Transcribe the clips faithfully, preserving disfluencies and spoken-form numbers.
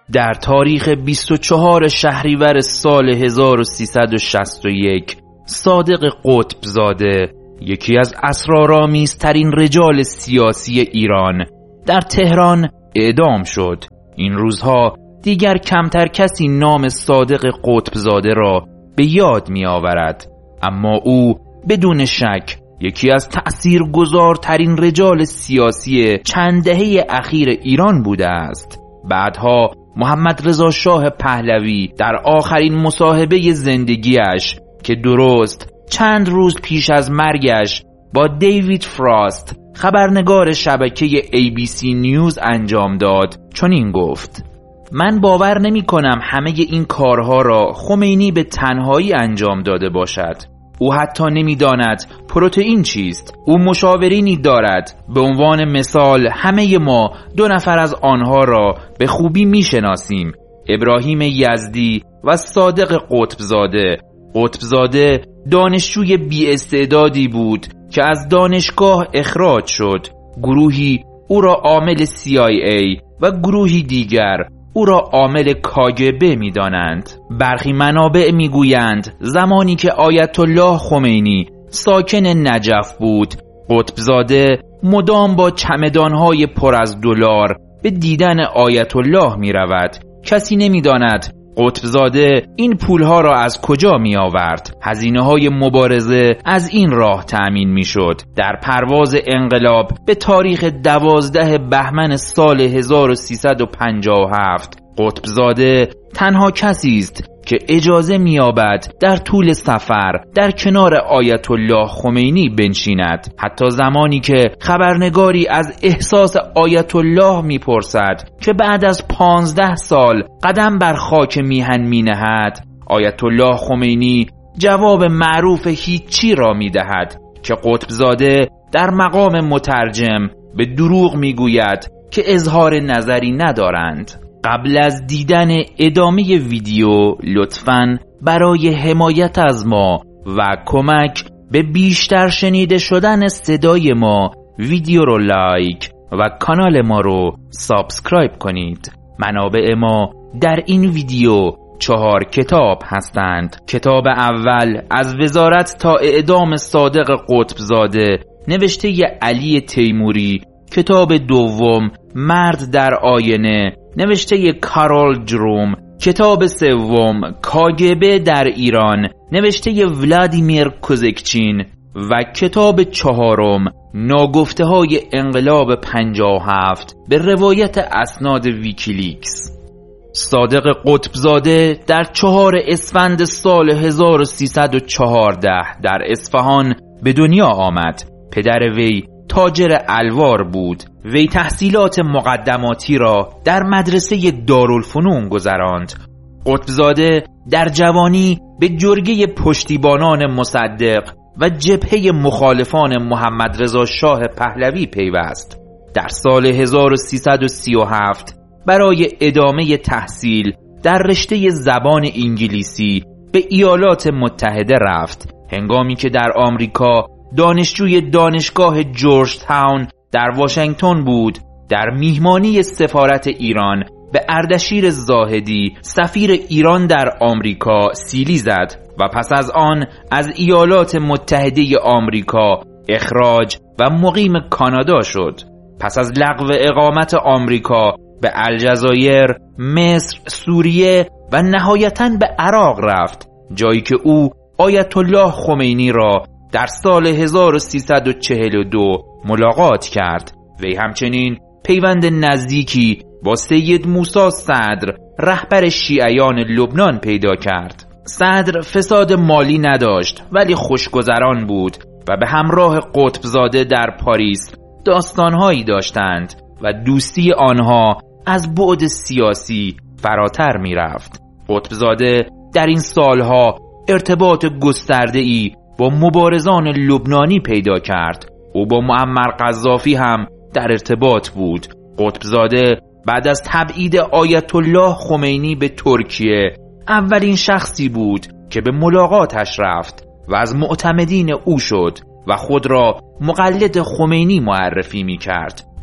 در تاریخ بیست و چهارم شهریور سال هزار و سیصد و شصت و یک صادق قطبزاده، یکی از اسرارآمیزترین رجال سیاسی ایران، در تهران اعدام شد. این روزها دیگر کمتر کسی نام صادق قطبزاده را به یاد می آورد، اما او بدون شک یکی از تأثیرگذارترین رجال سیاسی چند دهه اخیر ایران بوده است. بعدها محمد رضا شاه پهلوی در آخرین مصاحبه زندگیش که درست چند روز پیش از مرگش با دیوید فراست خبرنگار شبکه ای بی سی نیوز انجام داد چنین گفت: من باور نمی کنم همه این کارها را خمینی به تنهایی انجام داده باشد. او حتی نمی داند پروتئین چیست. او مشاورینی دارد. به عنوان مثال همه ما دو نفر از آنها را به خوبی می شناسیم: ابراهیم یزدی و صادق قطبزاده. قطبزاده دانشجوی بی استعدادی بود که از دانشگاه اخراج شد. گروهی او را عامل سی آی ای و گروهی دیگر او را عامل کاگبه می دانند. برخی منابع می گویند زمانی که آیت الله خمینی ساکن نجف بود، قطبزاده مدام با چمدانهای پر از دلار به دیدن آیت الله می رود. کسی نمی داند قطبزاده این پولها را از کجا می آورد. هزینه های مبارزه از این راه تأمین می شد. در پرواز انقلاب به تاریخ دوازده بهمن سال هزار و سیصد و پنجاه و هفت قطبزاده تنها کسی است که اجازه می‌یابد در طول سفر در کنار آیت الله خمینی بنشیند. حتی زمانی که خبرنگاری از احساس آیت الله می‌پرسد که بعد از پانزده سال قدم بر خاک میهن می‌نهد، آیت الله خمینی جواب معروف هیچی را می‌دهد که قطبزاده در مقام مترجم به دروغ می‌گوید که اظهار نظری ندارند. قبل از دیدن ادامه ویدیو لطفاً برای حمایت از ما و کمک به بیشتر شنیده شدن صدای ما ویدیو رو لایک و کانال ما رو سابسکرایب کنید. منابع ما در این ویدیو چهار کتاب هستند. کتاب اول از وزارت تا اعدام صادق قطبزاده نوشته ی علی تیموری. کتاب دوم مرد در آینه نوشته ی کارول جروم. کتاب سوم کاگبه در ایران نوشته ی ولادیمیر کوزکچین و کتاب چهارم ناگفته های انقلاب پنجاه و هفت به روایت اسناد ویکیلیکس. صادق قطبزاده در چهار اسفند سال هزار و سیصد و چهارده در اصفهان به دنیا آمد. پدر وی تاجر الوار بود. وی تحصیلات مقدماتی را در مدرسه دارالفنون گذراند. قطبزاده در جوانی به جرگه پشتیبانان مصدق و جبهه مخالفان محمد رضا شاه پهلوی پیوست. در سال هزار و سیصد و سی و هفت برای ادامه تحصیل در رشته زبان انگلیسی به ایالات متحده رفت. هنگامی که در آمریکا دانشجوی دانشگاه جورج تاون در واشنگتن بود، در میهمانی سفارت ایران به اردشیر زاهدی سفیر ایران در آمریکا سیلی زد و پس از آن از ایالات متحده آمریکا اخراج و مقیم کانادا شد. پس از لغو اقامت آمریکا به الجزایر، مصر، سوریه و نهایتاً به عراق رفت، جایی که او آیت الله خمینی را در سال هزار و سیصد و چهل و دو ملاقات کرد. وی همچنین پیوند نزدیکی با سید موسی صدر رهبر شیعیان لبنان پیدا کرد. صدر فساد مالی نداشت ولی خوشگذران بود و به همراه قطبزاده در پاریس داستانهایی داشتند و دوستی آنها از بعد سیاسی فراتر می رفت. قطبزاده در این سالها ارتباط گسترده‌ای با مبارزان لبنانی پیدا کرد. او با معمر قذافی هم در ارتباط بود. قطبزاده بعد از تبعید آیت الله خمینی به ترکیه اولین شخصی بود که به ملاقاتش رفت و از معتمدین او شد و خود را مقلد خمینی معرفی می کرد.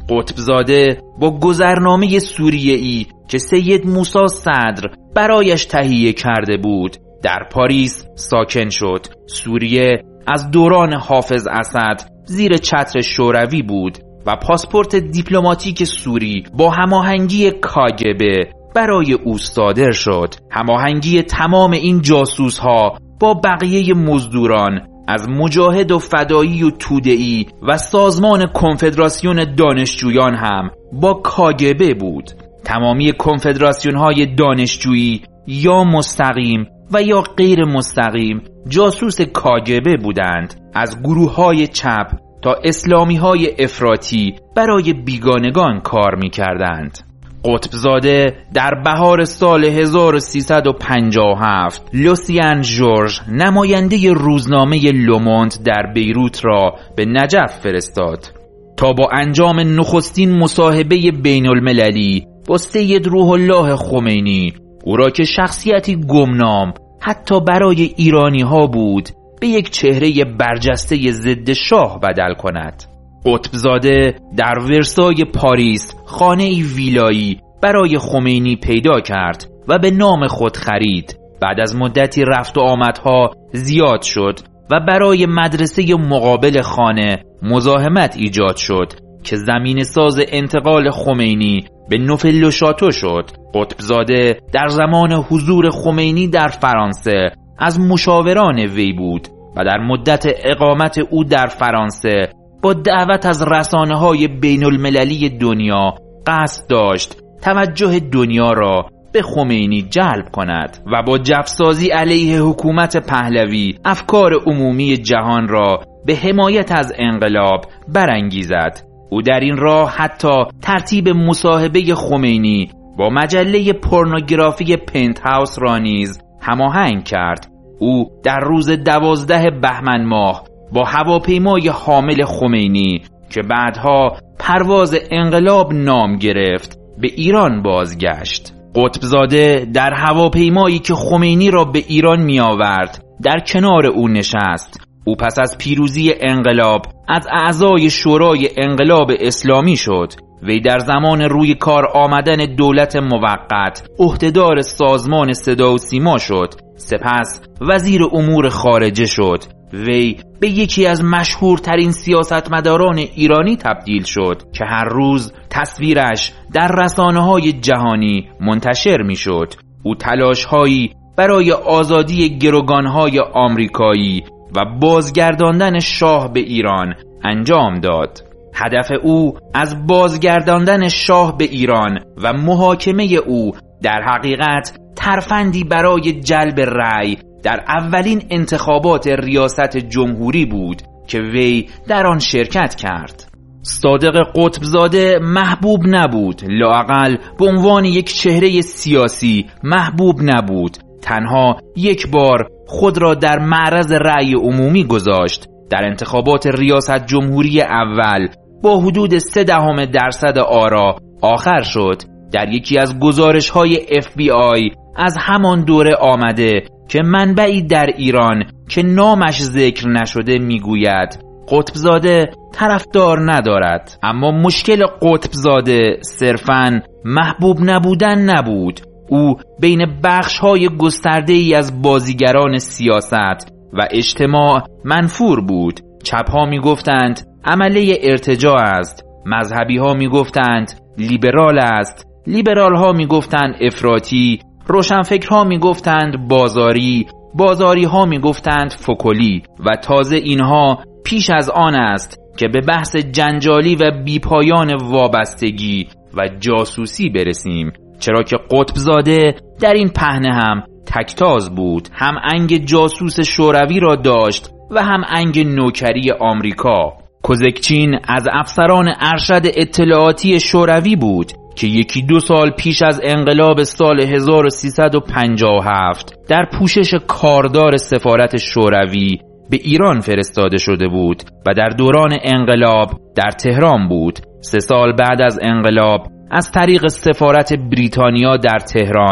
قطبزاده با گذرنامه سوریه‌ای که سید موسی صدر برایش تهیه کرده بود در پاریس ساکن شد. سوریه از دوران حافظ اسد زیر چتر شوروی بود و پاسپورت دیپلماتیک سوری با هماهنگی کاگبه برای او صادر شد. هماهنگی تمام این جاسوس ها با بقیه مزدوران از مجاهد و فدایی و توده‌ای و سازمان کنفدراسیون دانشجویان هم با کاگبه بود. تمامی کنفدراسیون های دانشجویی یا مستقیم و یا غیر مستقیم جاسوس کاگبه بودند. از گروه های چپ تا اسلامی های افراطی برای بیگانگان کار می کردند. قطبزاده در بهار سال هزار و سیصد و پنجاه و هفت لوسیان ژورژ نماینده روزنامه لوموند در بیروت را به نجف فرستاد تا با انجام نخستین مصاحبه بین المللی با سید روح الله خمینی او را که شخصیتی گمنام حتی برای ایرانی ها بود به یک چهره برجسته ضد شاه بدل کند. قطبزاده در ورسای پاریس خانه ویلایی برای خمینی پیدا کرد و به نام خود خرید. بعد از مدتی رفت و آمدها زیاد شد و برای مدرسه مقابل خانه مزاحمت ایجاد شد که زمین ساز انتقال خمینی به نوفل شاتو شد. قطبزاده در زمان حضور خمینی در فرانسه از مشاوران وی بود و در مدت اقامت او در فرانسه با دعوت از رسانه‌های بین المللی دنیا قصد داشت توجه دنیا را به خمینی جلب کند و با جفسازی علیه حکومت پهلوی افکار عمومی جهان را به حمایت از انقلاب برانگیزد. او در این راه حتی ترتیب مصاحبه خمینی با مجله پورنوگرافی پنت هاوس را نیز هماهنگ کرد. او در روز دوازده بهمن ماه با هواپیمای حامل خمینی که بعدها پرواز انقلاب نام گرفت به ایران بازگشت. قطبزاده در هواپیمایی که خمینی را به ایران می آورد در کنار او نشست. او پس از پیروزی انقلاب از اعضای شورای انقلاب اسلامی شد. وی در زمان روی کار آمدن دولت موقت عهدهدار سازمان صدا و سیما شد. سپس وزیر امور خارجه شد. وی به یکی از مشهورترین سیاستمداران ایرانی تبدیل شد که هر روز تصویرش در رسانه‌های جهانی منتشر می‌شد. او تلاش‌هایی برای آزادی گروگان‌های آمریکایی و بازگرداندن شاه به ایران انجام داد. هدف او از بازگرداندن شاه به ایران و محاکمه او در حقیقت ترفندی برای جلب رأی در اولین انتخابات ریاست جمهوری بود که وی در آن شرکت کرد. صادق قطبزاده محبوب نبود، لااقل به عنوان یک چهره سیاسی محبوب نبود. تنها یک بار خود را در معرض رأی عمومی گذاشت. در انتخابات ریاست جمهوری اول با حدود سه دهم درصد آرا آخر شد. در یکی از گزارش‌های اف بی آی از همان دوره آمده که منبعی در ایران که نامش ذکر نشده میگوید قطبزاده طرفدار ندارد. اما مشکل قطبزاده صرفاً محبوب نبودن نبود. او بین بخش‌های گسترده‌ای از بازیگران سیاست و اجتماع منفور بود. چپ‌ها میگفتند عمله ارتجاع است، مذهبی‌ها میگفتند لیبرال است، لیبرال‌ها میگفتند افراطی، روشنفکرها میگفتند بازاری، بازاری‌ها میگفتند فکلی و تازه اینها پیش از آن است که به بحث جنجالی و بیپایان وابستگی و جاسوسی برسیم، چرا که قطبزاده در این پهنه هم تکتاز بود. هم انگ جاسوس شوروی را داشت و هم انگ نوکری آمریکا. کوزکچین از افسران ارشد اطلاعاتی شوروی بود که یکی دو سال پیش از انقلاب سال هزار و سیصد و پنجاه و هفت در پوشش کاردار سفارت شوروی به ایران فرستاده شده بود و در دوران انقلاب در تهران بود. سه سال بعد از انقلاب از طریق سفارت بریتانیا در تهران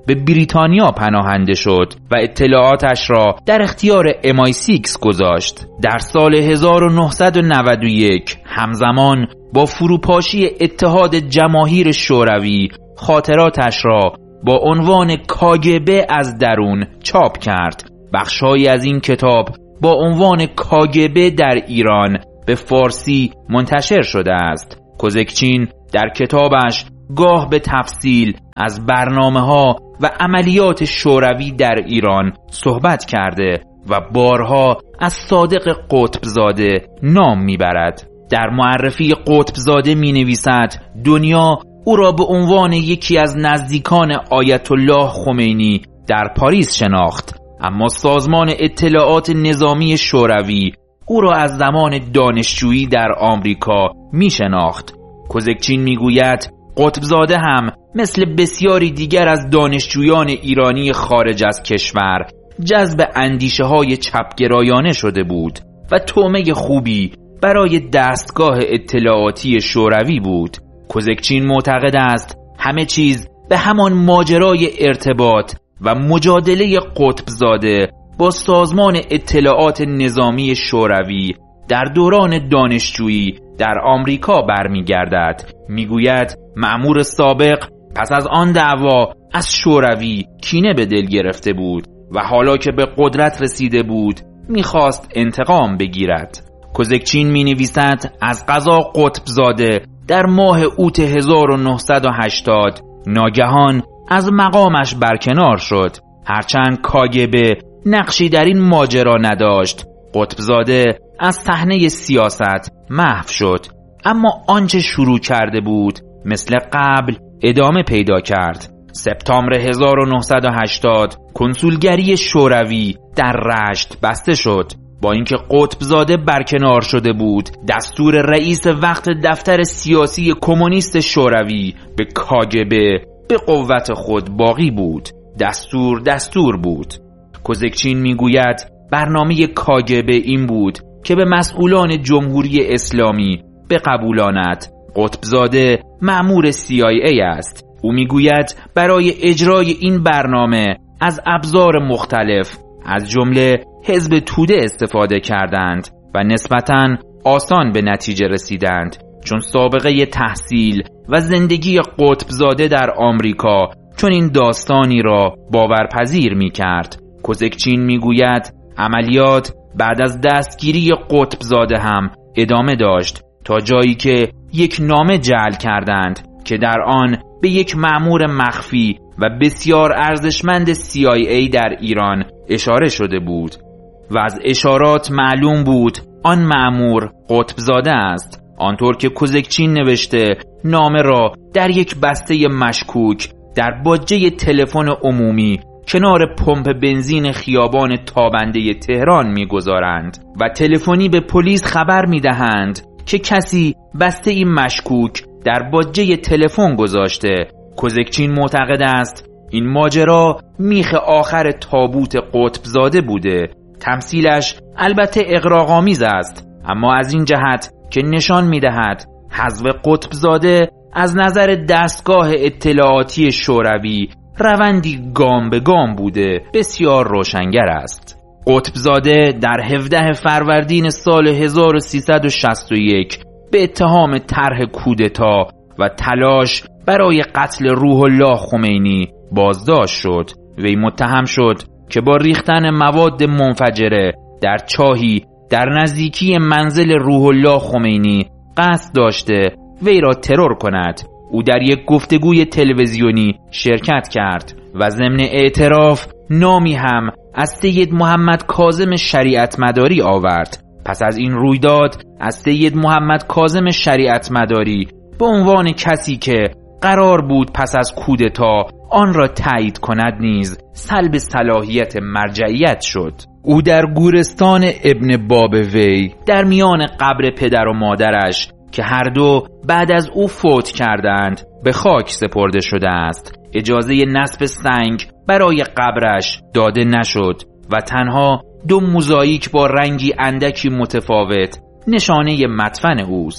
به بریتانیا پناهنده شد و اطلاعاتش را در اختیار ام آی سیکس گذاشت. در سال هزار و نهصد و نود و یک همزمان با فروپاشی اتحاد جماهیر شوروی خاطراتش را با عنوان کاگبه از درون چاپ کرد. بخش‌هایی از این کتاب با عنوان کاگبه در ایران به فارسی منتشر شده است. کوزکچین در کتابش گاه به تفصیل از برنامه‌ها و عملیات شوروی در ایران صحبت کرده و بارها از صادق قطبزاده نام میبرد. در معرفی قطبزاده می نویسد دنیا او را به عنوان یکی از نزدیکان آیت الله خمینی در پاریس شناخت، اما سازمان اطلاعات نظامی شوروی او را از زمان دانشجویی در آمریکا می شناخت. کوزکچین می گوید قطبزاده هم مثل بسیاری دیگر از دانشجویان ایرانی خارج از کشور جذب اندیشه های چپگرایانه شده بود و طعمه خوبی برای دستگاه اطلاعاتی شوروی بود. کوزکچین معتقد است همه چیز به همان ماجرای ارتباط و مجادله قطبزاده با سازمان اطلاعات نظامی شوروی در دوران دانشجویی در آمریکا برمیگردد. میگوید مأمور سابق پس از آن دعوا از شوروی کینه به دل گرفته بود و حالا که به قدرت رسیده بود میخواست انتقام بگیرد. کوزکچین می نویسد از قضا قطبزاده در ماه اوت هزار و نهصد و هشتاد ناگهان از مقامش برکنار شد. هرچند کاگبه نقشی در این ماجرا نداشت، قطبزاده از صحنه سیاست محو شد، اما آنچه شروع کرده بود مثل قبل ادامه پیدا کرد. سپتامبر هزار و نهصد و هشتاد کنسولگری شوروی در رشت بسته شد. با اینکه قطبزاده برکنار شده بود، دستور رئیس وقت دفتر سیاسی کمونیست شوروی به کاگبه به قوت خود باقی بود. دستور دستور بود. کوزکچین میگوید برنامه کاگبه این بود که به مسئولان جمهوری اسلامی بقبولاند قطبزاده مأمور سی آی ای است. او میگوید برای اجرای این برنامه از ابزار مختلف از جمله حزب توده استفاده کردند و نسبتاً آسان به نتیجه رسیدند، چون سابقه تحصیل و زندگی قطبزاده در آمریکا چون این داستانی را باورپذیر می کرد. کوزکچین می گوید عملیات بعد از دستگیری قطبزاده هم ادامه داشت تا جایی که یک نامه جعل کردند که در آن به یک مأمور مخفی و بسیار ارزشمند سی آی ای در ایران اشاره شده بود و از اشارات معلوم بود آن مأمور قطبزاده است. آنطور که کوزکچین نوشته نامه را در یک بسته مشکوک در باجه تلفن عمومی کنار پمپ بنزین خیابان تابنده تهران می‌گذارند و تلفنی به پلیس خبر می‌دهند که کسی بسته این مشکوک در باجه تلفن گذاشته. کوزکچین معتقد است این ماجرا میخ آخر تابوت قطبزاده بوده. تمثیلش البته اغراق‌آمیز است، اما از این جهت که نشان میدهد حذف قطبزاده از نظر دستگاه اطلاعاتی شوروی روندی گام به گام بوده بسیار روشنگر است. قطبزاده در هفدهم فروردین سال هزار و سیصد و شصت و یک به اتهام طرح کودتا و تلاش برای قتل روح الله خمینی بازداشت شد. وی متهم شد که با ریختن مواد منفجره در چاهی در نزدیکی منزل روح الله خمینی قصد داشته وی را ترور کند. او در یک گفتگوی تلویزیونی شرکت کرد و ضمن اعتراف نامی هم از سید محمد کاظم شریعت مداری آورد. پس از این رویداد از سید محمد کاظم شریعت مداری به عنوان کسی که قرار بود پس از کودتا آن را تایید کند نیز سلب صلاحیت مرجعیت شد. او در گورستان ابن باب وی در میان قبر پدر و مادرش که هر دو بعد از او فوت کردند به خاک سپرده شده است، اجازه نصب سنگ برای قبرش داده نشد و تنها دو موزاییک با رنگی اندکی متفاوت نشانه مدفن اوست.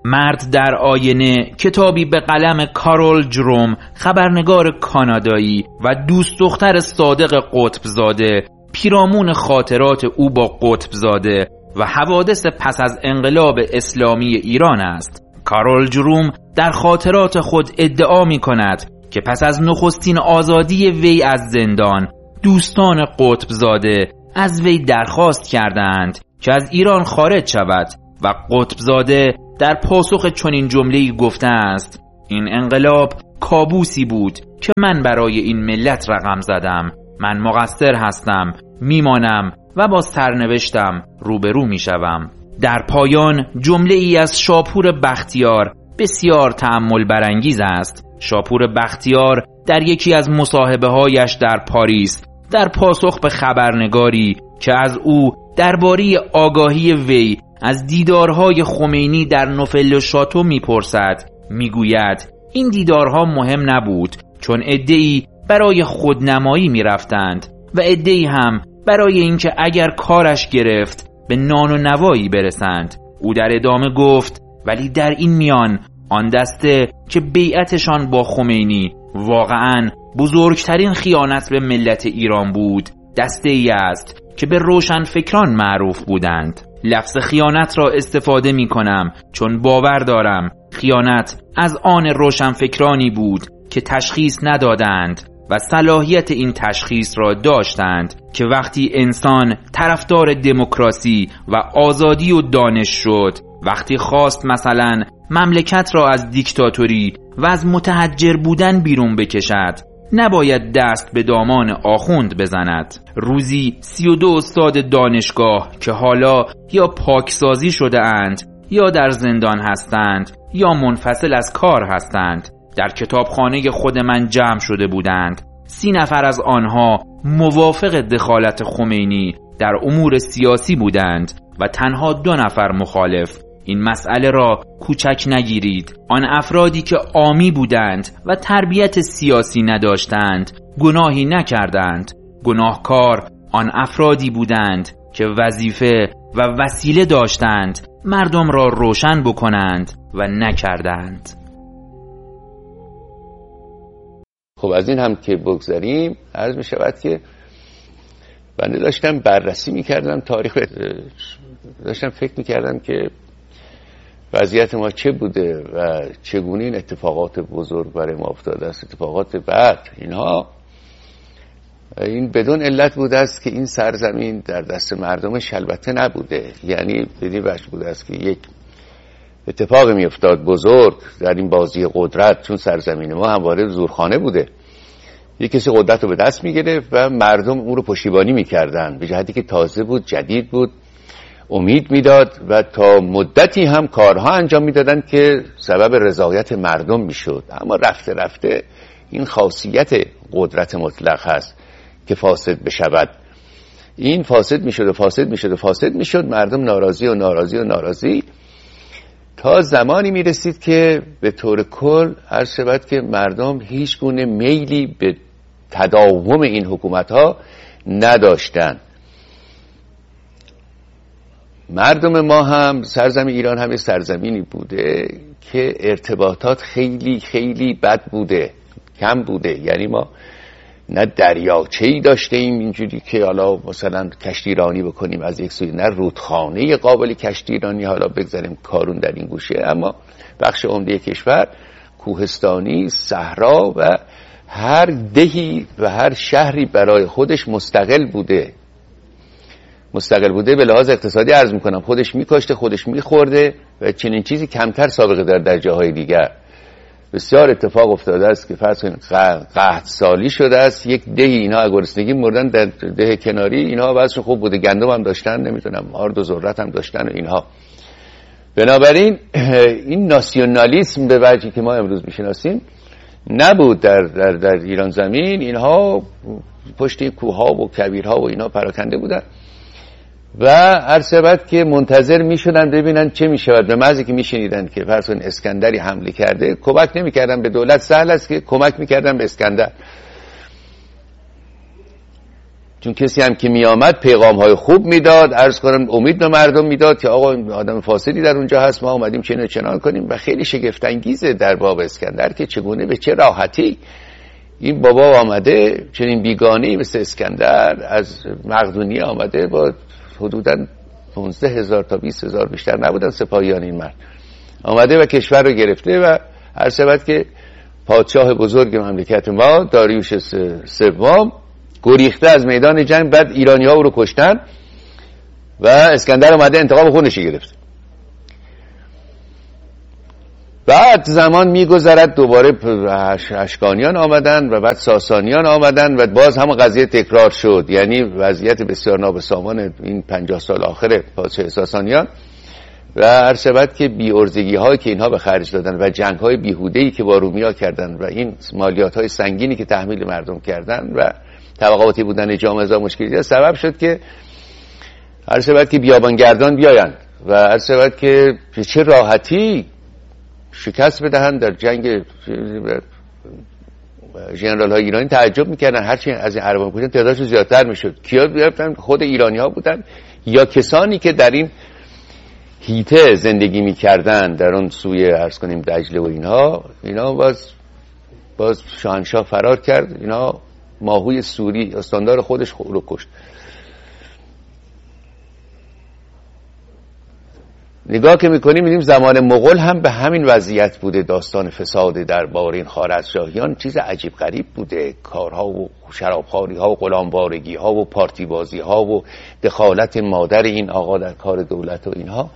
مرد در آینه کتابی به قلم کارول جروم، خبرنگار کانادایی و دوست دختر صادق قطبزاده، پیرامون خاطرات او با قطبزاده و حوادث پس از انقلاب اسلامی ایران است. کارول جروم در خاطرات خود ادعا می کند که پس از نخستین آزادی وی از زندان، دوستان قطبزاده از وی درخواست کردند که از ایران خارج شود و قطبزاده در پاسخ چنین جمله‌ای گفته است: این انقلاب کابوسی بود که من برای این ملت رقم زدم. من مقصر هستم، میمانم و با سرنوشتم روبرو میشوم. در پایان جمله ای از شاپور بختیار بسیار تأمل برانگیز است. شاپور بختیار در یکی از مصاحبه هایش در پاریس در پاسخ به خبرنگاری که از او درباره آگاهی وی از دیدارهای خمینی در نوفل و شاتو میپرسد، میگوید این دیدارها مهم نبود، چون عده‌ای برای خودنمایی میرفتند و عده‌ای هم برای اینکه اگر کارش گرفت به نان و نوایی برسند. او در ادامه گفت ولی در این میان آن دسته که بیعتشان با خمینی واقعاً بزرگترین خیانت به ملت ایران بود، دسته ای است که به روشنفکران معروف بودند. لفظ خیانت را استفاده می کنم چون باور دارم خیانت از آن روشنفکرانی بود که تشخیص ندادند و صلاحیت این تشخیص را داشتند که وقتی انسان طرفدار دموکراسی و آزادی و دانش شد، وقتی خواست مثلا مملکت را از دیکتاتوری و از متحجر بودن بیرون بکشد، نباید دست به دامان آخوند بزند. روزی سی و دو استاد دانشگاه که حالا یا پاکسازی شده اند یا در زندان هستند یا منفصل از کار هستند در کتابخانه خود من جمع شده بودند. سی نفر از آنها موافق دخالت خمینی در امور سیاسی بودند و تنها دو نفر مخالف. این مسئله را کوچک نگیرید. آن افرادی که عامی بودند و تربیت سیاسی نداشتند گناهی نکردند. گناهکار آن افرادی بودند که وظیفه و وسیله داشتند مردم را روشن بکنند و نکردند. خب از این هم که بگذاریم، عرض می شود که بنده داشتم بررسی می کردم تاریخ، داشتم فکر می کردم که وضعیت ما چه بوده و چگونه این اتفاقات بزرگ برای ما افتاده است، اتفاقات بعد اینها این بدون علت بوده است که این سرزمین در دست مردمش البته نبوده. یعنی بدین وجه بوده است که یک اتفاق می افتاد بزرگ در این بازی قدرت، چون سرزمین ما همواره زورخانه بوده، یک کسی قدرت رو به دست می گرفت و مردم اون رو پشتیبانی می کردن به جهتی که تازه بود، جدید بود، امید میداد و تا مدتی هم کارها انجام میدادن که سبب رضایت مردم میشد. اما رفته رفته این خاصیت قدرت مطلق هست که فاسد بشود. این فاسد میشد و فاسد میشد و فاسد میشد، مردم ناراضی و ناراضی و ناراضی تا زمانی میرسید که به طور کل عرض شود که مردم هیچ گونه میلی به تداوم این حکومت ها نداشتند. مردم ما هم، سرزمین ایران هم سرزمینی بوده که ارتباطات خیلی خیلی بد بوده، کم بوده. یعنی ما نه دریاچه‌ای داشته ایم اینجوری که حالا مثلا کشتیرانی بکنیم از یک سوی، نه رودخانه قابل کشتیرانی، حالا بگذاریم کارون در این گوشه. اما بخش عمده کشور کوهستانی، صحرا و هر دهی و هر شهری برای خودش مستقل بوده. مستقل بوده به لحاظ اقتصادی عرض میکنم، خودش میکاشته، خودش میخورده و چنین چیزی کمتر سابقه داره در جاهای دیگر. بسیار اتفاق افتاده است که فرض کنید قحط سالی شده است، یک دهی اینا از گرسنگی مردن، در ده کناری اینا وضعشون خوب بوده، گندم هم داشتن، نمیدونم آرد و ذرت هم داشتن و اینها. بنابراین این ناسیونالیسم به وجهی که ما امروز میشناسیم نبود در در در ایران زمین. اینها پشت این کوهها و کویرها و اینا پراکنده بودن و هر سبت که منتظر می شدن ببینن چه می شود. به محضی که می شنیدن که فرض کنید اسکندری حمله کرده، کمک نمی کردن به دولت، سهل است که کمک می کردن به اسکندر. چون کسی هم که می آمد پیغام های خوب میداد، عرض کنم امید به مردم میداد که آقا آدم فاسدی در اونجا هست، ما اومدیم چنین چنان کنیم. و خیلی شگفت انگیزه در باب اسکندر که چگونه به چه راحتی این بابا آمده چنین بیگانه‌ای مثل اسکندر از مقدونیه آمده با حدوداً پانزده هزار تا بیست هزار بیشتر نبودن سپاهیان این مرد، آمده و کشور رو گرفته و هر شود که پادشاه بزرگ مملکت ما داریوش سوم گریخته از میدان جنگ، بعد ایرانی ها رو کشتن و اسکندر اومده انتقام خونش گرفت. بعد زمان میگذرد دوباره اشکانیان آمدن و بعد ساسانیان آمدن و باز هم قضیه تکرار شد. یعنی وضعیت بسیار نابسامان این پنجاه سال آخر پادشاه ساسانیان و هر شود که بی‌عرضگی هایی که اینها به خرج دادن و جنگ های بیهوده‌ای که با رومیا کردن و این مالیات های سنگینی که تحمیل مردم کردن و طبقاتی بودن جامعه ازا مشکلی سبب شد که هر شود که بیابانگردان بیاین و هر شود که چه راحتی شکست بدهن در جنگ. ژنرال های ایرانی تعجب میکردن هرچی از این ارباب بودن تعدادشون زیادتر میشد. کیا بیافتن؟ خود ایرانی ها بودن یا کسانی که در این هیته زندگی میکردن در اون سوی عرض کنیم دجله و اینها. اینا باز باز شاهنشاه فرار کرد، اینا ماهوی سوری استاندار خودش رو کشت. نگاه که میکنیم میدیم زمان مغول هم به همین وضعیت بوده. داستان فساد دربار این خوارزمشاهیان چیز عجیب غریب بوده، کارها و شرابخواری ها و غلاموارگی ها و پارتی بازی ها و دخالت مادر این آقا در کار دولت و اینها.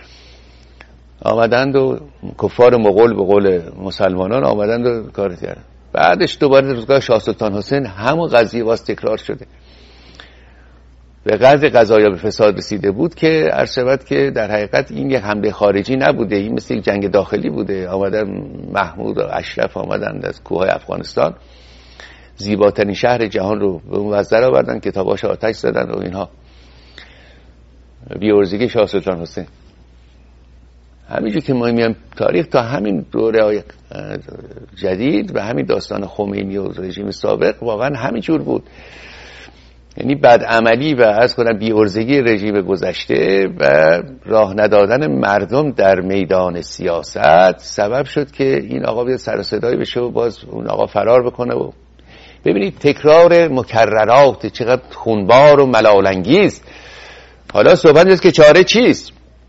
آمدند و کفار مغول به قول مسلمانان آمدند و کار کردند. بعدش دوباره روزگاه شاه سلطان حسین همون قضیه باز تکرار شده. به قدر قضایا به فساد رسیده بود که عرض شود که در حقیقت این یک حمله خارجی نبوده، این مثل یک جنگ داخلی بوده. آمدن محمود و اشرف آمدند از کوههای افغانستان، زیباترین شهر جهان رو به اون وزر آوردن، کتاباش آتش زدن و اینها. بی‌عرضگی شاه سلطان حسین. همینجور که ما میایم تاریخ تا همین دوره جدید و همین داستان خمینی و رژیم سابق واقعا همینجور بود. یعنی بدعملی و عرض کنم بی‌عرضگی رژیم گذشته و راه ندادن مردم در میدان سیاست سبب شد که این آقا بیاد سر و صدایی بشه و باز اون آقا فرار بکنه. و ببینید تکرار مکررات چقدر خونبار و ملال‌انگیز. حالا صحبت است که چاره چیست؟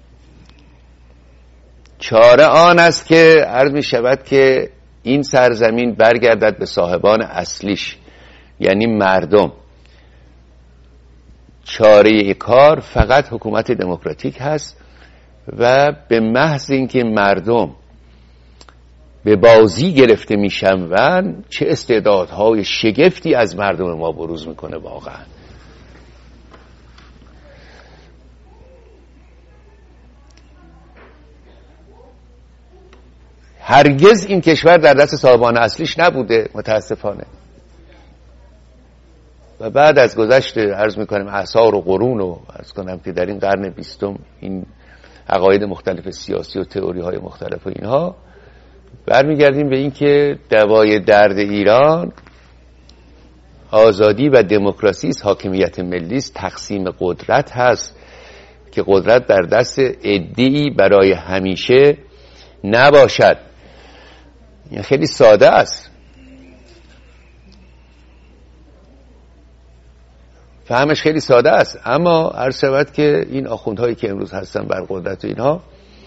چاره آن است که عرض می شود که این سرزمین برگردد به صاحبان اصلیش، یعنی مردم. چاره کار فقط حکومت دموکراتیک هست و به محض اینکه مردم به بازی گرفته میشن و چه استعدادهای شگفتی از مردم ما بروز میکنه. واقعا هرگز این کشور در دست صاحبان اصلیش نبوده متاسفانه. و بعد از گذشت عرض میکنم اعصار و قرون و عرض کنم که در این قرن بیستم این عقاید مختلف سیاسی و تئوری های مختلف و اینها برمیگردیم به این که دوای درد ایران آزادی و دموکراسی است، حاکمیت ملی است، تقسیم قدرت هست که قدرت در دست عده‌ای برای همیشه نباشد. این خیلی ساده است، فهمش خیلی ساده است. اما عرض شود که این آخوندهایی که امروز هستن بر قدرت و اینها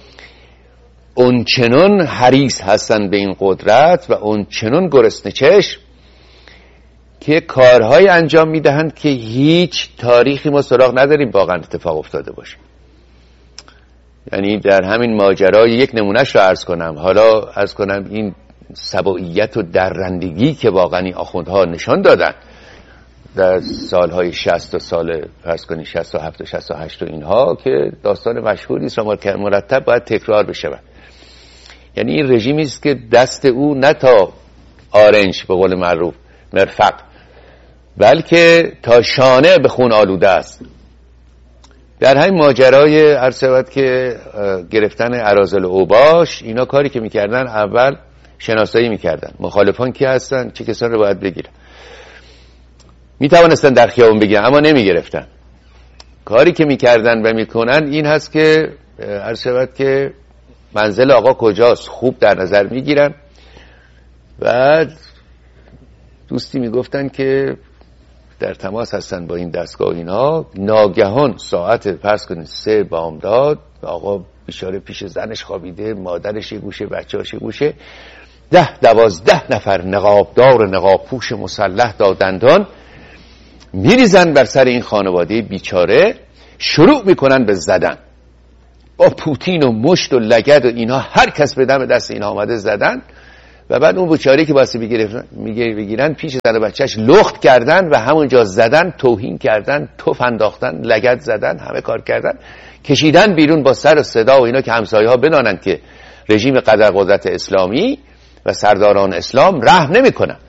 اونچنان حریص هستن به این قدرت و اونچنان گرسنه چشم که کارهای انجام میدهند که هیچ تاریخی ما سراغ نداریم واقعا اتفاق افتاده باشه. یعنی در همین ماجرای یک نمونهش رو عرض کنم. حالا عرض کنم این سبوعیت و درندگی که واقعا این آخوندها نشان دادن در سالهای شصت و سال فرض کنید شصت و هفت و شصت و هشت و اینها که داستان مشهوری است و مرتب باید تکرار بشه. یعنی این رژیمی است که دست او نه تا آرنج به قول معروف مرفق بلکه تا شانه به خون آلوده است. در همین ماجرای عرض شود که گرفتن اراذل و اوباش اینا کاری که میکردن اول شناسایی میکردن مخالفان کی هستن، چه کسان رو باید بگیرن. می توانستن در خیابون بگیرن اما نمی گرفتن. کاری که میکردن و میکنن این هست که عرض شود که منزل آقا کجاست خوب در نظر میگیرن. بعد دوستی میگفتن که در تماس هستن با این دستگاه اینا، ناگهان ساعت فرض کنید سه بامداد، آقا بیچاره پیش زنش خوابیده، مادرش یه گوشه، بچه‌اش یه گوشه، ده دوازده نفر نقابدار نقاب پوش مسلح دادندان میریزن بر سر این خانواده بیچاره، شروع میکنن به زدن با پوتین و مشت و لگد و اینا، هر کس به دم دست اینا آمده زدن. و بعد اون بیچاره که واسه بگیرن پیش زن و بچهش لخت کردن و همونجا زدن، توهین کردن، تف انداختن، لگد زدن، همه کار کردن، کشیدن بیرون با سر و صدا و اینا که همسایه ها بدانن که رژیم قدر قدرت اسلامی و سرداران اسلام رحم نمی کنن.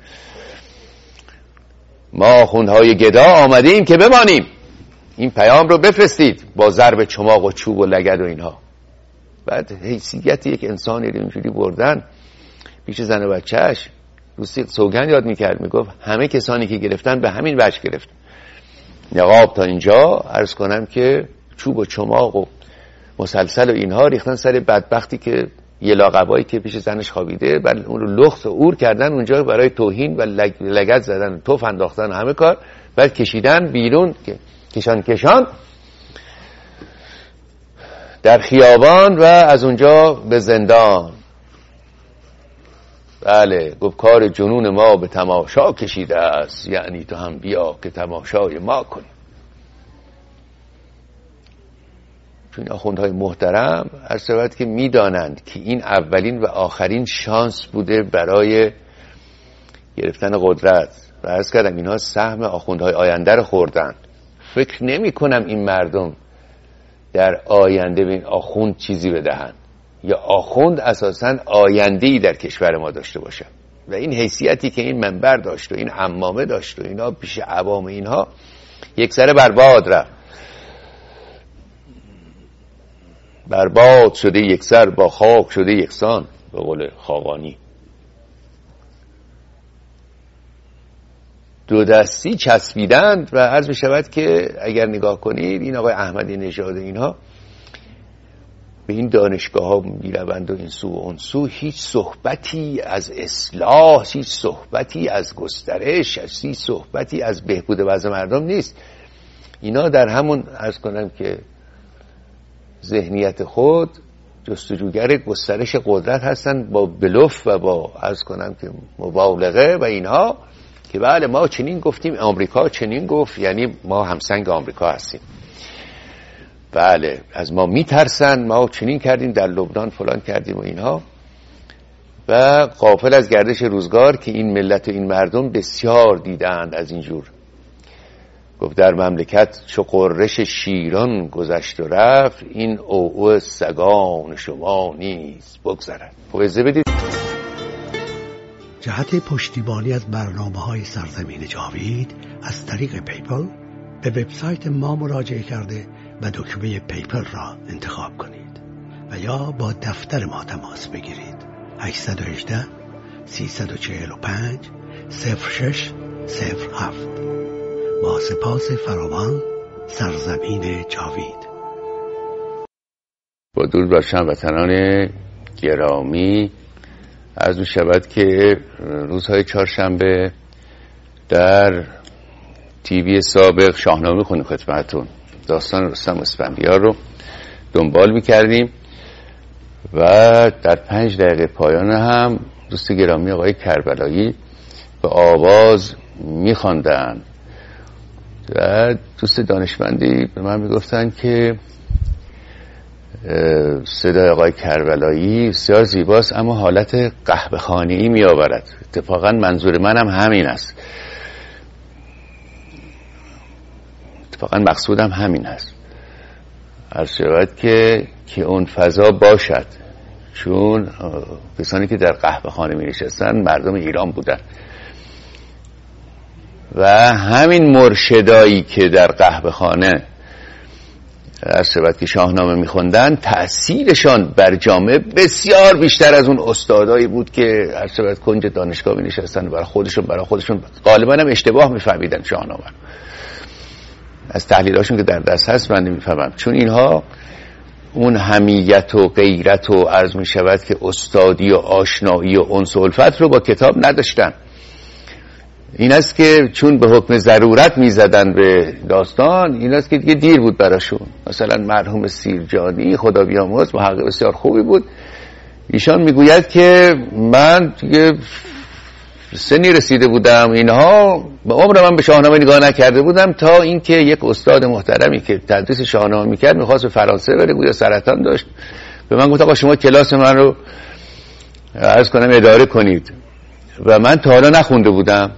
ما آخوندهای گدا آمده ایم که بمانیم، این پیام رو بفرستید با ضرب چماق و چوب و لگد و اینها. بعد حیثیت یک انسانی رو اینجوری بردن پیش زن و بچهش. دوستی سوگند یاد میکرد، میگفت همه کسانی که گرفتن به همین وجه گرفت. نقاب تا اینجا عرض کنم که چوب و چماق و مسلسل و اینها ریختن سر بدبختی که یه لاقبایی که پیش زنش خوابیده، بعد اون رو لخت و اور کردن اونجا برای توهین و لگد زدن، توف انداختن، همه کار. بعد کشیدن بیرون، کشان کشان در خیابان و از اونجا به زندان. بله، گفت کار جنون ما به تماشا کشیده است، یعنی تو هم بیا که تماشای ما کنی. چون آخوندهای محترم هر شود که میدانند که این اولین و آخرین شانس بوده برای گرفتن قدرت و عرض کردم اینها سهم آخوندهای آینده رو خوردن. فکر نمی کنم این مردم در آینده به این آخوند چیزی بدهند، یا آخوند اساساً آینده‌ای در کشور ما داشته باشه. و این حیثیتی که این منبر داشت و این عمامه داشت و اینا پیش عوام اینها یک سره برباد رفت، برباد شده یک سر با خاک شده یکسان، به قول خاقانی. دو دستی چسبیدند و عرض بشود که اگر نگاه کنید این آقای احمدی نژاد اینها به این دانشگاه ها میروند و این سو و اون سو، هیچ صحبتی از اصلاح، هیچ صحبتی از گسترش، هیچ صحبتی از بهبود وضع مردم نیست. اینا در همون عرض کنم که ذهنیت خود جستجوگر گسترش قدرت هستن، با بلوف و با عرض کنم که مبالغه و اینها، که بله ما چنین گفتیم، آمریکا چنین گفت، یعنی ما همسنگ آمریکا هستیم. بله از ما میترسن، ما چنین کردیم در لبنان، فلان کردیم و اینها. و غافل از گردش روزگار که این ملت و این مردم بسیار دیدند از اینجور. گفت در مملکت چو قررش شیران گذشت و رفت، این اوعو سگان شما نیز بگذرد. پویزه بدید. جهت پشتیبانی از برنامه‌های سرزمین جاوید از طریق پیپل به وبسایت ما مراجعه کرده و دکمه پیپل را انتخاب کنید و یا با دفتر ما تماس بگیرید. هشت یک هشت سه چهار پنج صفر شش صفر هفت. با سپاس فراوان، سرزمین جاوید. با درود بر هموطنان گرامی، عرض می‌شود که روزهای چهارشنبه در تیوی سابق شاهنامه خونیم خدمتتون، داستان رستم اسفندیار رو دنبال می‌کردیم و در پنج دقیقه پایان هم دوست گرامی آقای کربلایی به آواز می‌خواندن و دوست دانشمندی به من میگفتن که صدای آقای کربلایی بسیار زیباست اما حالت قهوه خانه‌ای می آورد. اتفاقا منظور منم همین است، اتفاقا مقصودم همین است، عرض شود که که اون فضا باشد، چون کسانی که در قهوه خانه می نشستن مردم ایران بودن و همین مرشدایی که در قهوه خانه عرصبت که شاهنامه میخوندن، تأثیرشان بر جامعه بسیار بیشتر از اون استادایی بود که عرصبت کنج دانشگاه می نشستن برای خودشون برای خودشون غالبا هم اشتباه میفهمیدن شاهنامه. از تحلیلاشون که در دست هست من نمیفهمم، چون اینها اون حمیت و غیرت و عرض می شود که استادی و آشنایی و انس و الفت رو با کتاب نداشتن. این است که چون به حکم ضرورت می زدن به داستان، این است که دیگه دیر بود براشون. مثلا مرحوم سیرجانی خدا بیامرز محقق بسیار خوبی بود، ایشان میگوید که من دیگه سنی رسیده بودم، اینها به عمر من به شاهنامه نگاه نکرده بودم، تا اینکه یک استاد محترمی که تدریس شاهنامه میکرد میخواست به فرانسه بره، گویا سرطان داشت، به من گفت آقا شما کلاس من رو عرض کنم اداره کنید. و من تا حالا نخونده بودم،